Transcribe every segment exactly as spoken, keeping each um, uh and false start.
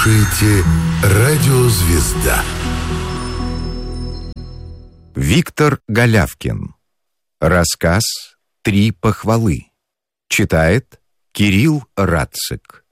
слушаете «Радио Звезда». Виктор Голявкин. Рассказ «Три похвалы». Читает Кирилл Радцик.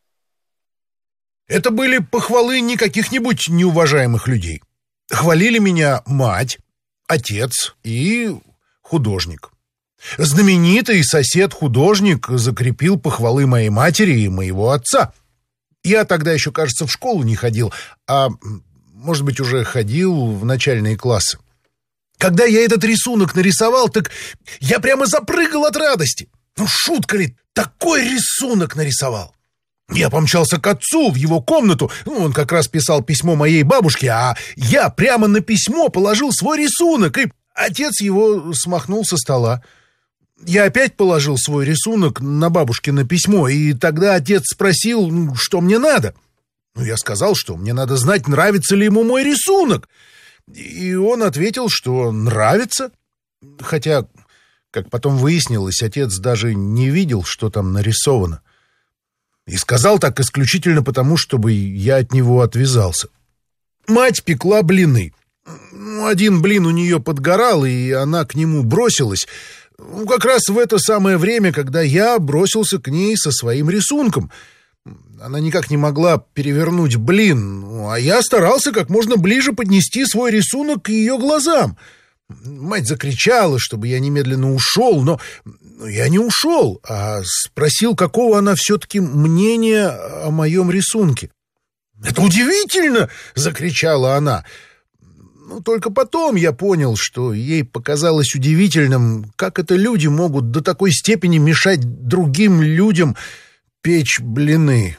Это были похвалы не каких-нибудь неуважаемых людей. Хвалили меня мать, отец и художник. Знаменитый сосед-художник закрепил похвалы моей матери и моего отца. Я тогда еще, кажется, в школу не ходил, а, может быть, уже ходил в начальные классы. Когда я этот рисунок нарисовал, так я прямо запрыгал от радости. Ну, шутка ли, такой рисунок нарисовал. Я помчался к отцу в его комнату, ну, он как раз писал письмо моей бабушке, а я прямо на письмо положил свой рисунок, и отец его смахнул со стола. Я опять положил свой рисунок на бабушкино письмо, и тогда отец спросил, что мне надо. Ну, я сказал, что мне надо знать, нравится ли ему мой рисунок. И он ответил, что нравится. Хотя, как потом выяснилось, отец даже не видел, что там нарисовано. И сказал так исключительно потому, чтобы я от него отвязался. Мать пекла блины. Один блин у нее подгорал, и она к нему бросилась. Ну, как раз в это самое время, когда я бросился к ней со своим рисунком. Она никак не могла перевернуть блин, ну, а я старался как можно ближе поднести свой рисунок к ее глазам. Мать закричала, чтобы я немедленно ушел, но, но я не ушел, а спросил, какого она все-таки мнения о моем рисунке. «Это удивительно!» — закричала она. Но только потом я понял, что ей показалось удивительным, как это люди могут до такой степени мешать другим людям печь блины.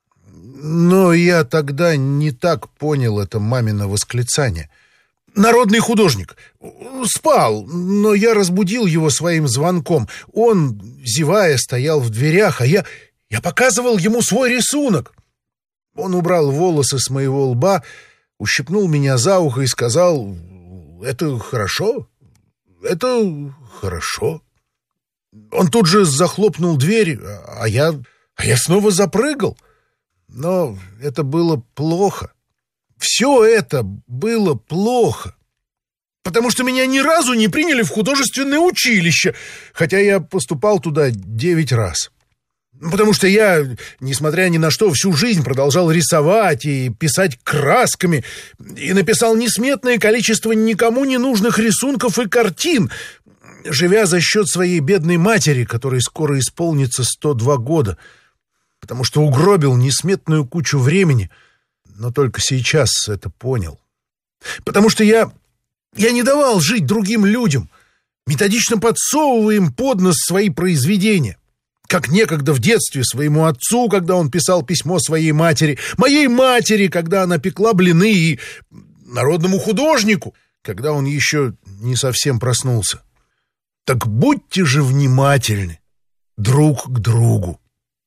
Но я тогда не так понял это мамино восклицание. Народный художник спал, но я разбудил его своим звонком. Он, зевая, стоял в дверях, а я, я показывал ему свой рисунок. Он убрал волосы с моего лба, ущипнул меня за ухо и сказал: «Это хорошо, это хорошо». Он тут же захлопнул дверь, а я, а я снова запрыгал. Но это было плохо. Все это было плохо. Потому что меня ни разу не приняли в художественное училище, хотя я поступал туда девять раз. Потому что я, несмотря ни на что, всю жизнь продолжал рисовать и писать красками, и написал несметное количество никому не нужных рисунков и картин, живя за счет своей бедной матери, которой скоро исполнится сто два года, потому что угробил несметную кучу времени, но только сейчас это понял. Потому что я, я не давал жить другим людям, методично подсовывая им под нос свои произведения. Как некогда в детстве своему отцу, когда он писал письмо своей матери, моей матери, когда она пекла блины, и народному художнику, когда он еще не совсем проснулся. Так будьте же внимательны друг к другу.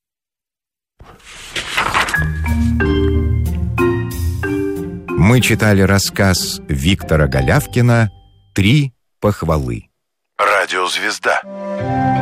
Мы читали рассказ Виктора Голявкина «Три похвалы». «Радио Звезда».